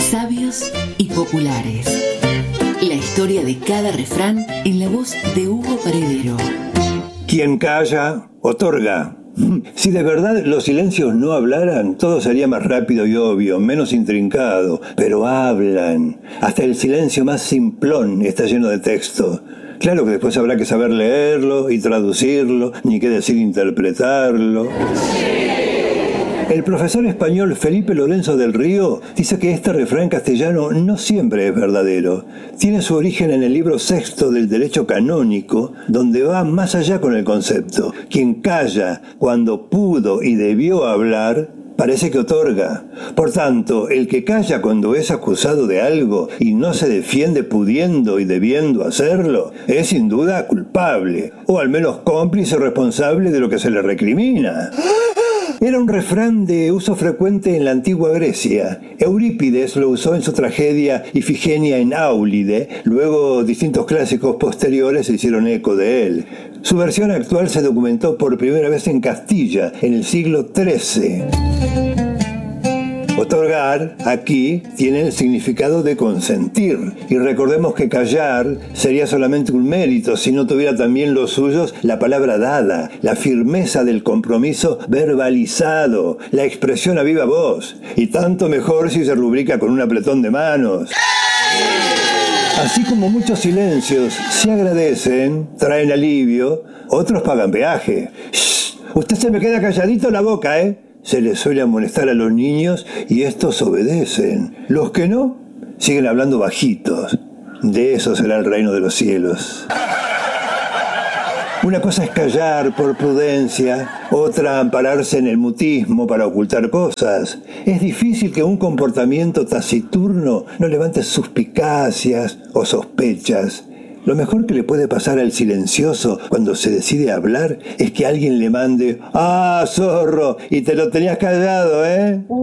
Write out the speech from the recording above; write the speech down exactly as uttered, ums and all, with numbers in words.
Sabios y populares. La historia de cada refrán en la voz de Hugo Paredero. Quien calla, otorga. Si de verdad los silencios no hablaran, todo sería más rápido y obvio, menos intrincado. Pero hablan. Hasta el silencio más simplón está lleno de texto. Claro que después habrá que saber leerlo y traducirlo, ni qué decir interpretarlo. El profesor español Felipe Lorenzo del Río dice que este refrán castellano no siempre es verdadero. Tiene su origen en el libro sexto del derecho canónico, donde va más allá con el concepto. Quien calla cuando pudo y debió hablar, parece que otorga. Por tanto, el que calla cuando es acusado de algo y no se defiende pudiendo y debiendo hacerlo, es sin duda culpable, o al menos cómplice responsable de lo que se le recrimina. Era un refrán de uso frecuente en la antigua Grecia. Eurípides lo usó en su tragedia Ifigenia en Áulide. Luego distintos clásicos posteriores se hicieron eco de él. Su versión actual se documentó por primera vez en Castilla, en el siglo trece. Otorgar, aquí, tiene el significado de consentir. Y recordemos que callar sería solamente un mérito si no tuviera también los suyos la palabra dada, la firmeza del compromiso verbalizado, la expresión a viva voz. Y tanto mejor si se rubrica con un apretón de manos. Así como muchos silencios se agradecen, traen alivio, otros pagan peaje. ¡Shh! Usted se me queda calladito la boca, ¿eh? Se les suele amonestar a los niños y estos obedecen. Los que no, siguen hablando bajitos. De eso será el reino de los cielos. Una cosa es callar por prudencia, otra ampararse en el mutismo para ocultar cosas. Es difícil que un comportamiento taciturno no levante suspicacias o sospechas. Lo mejor que le puede pasar al silencioso cuando se decide hablar es que alguien le mande: ¡Ah, zorro! Y te lo tenías callado, ¿eh?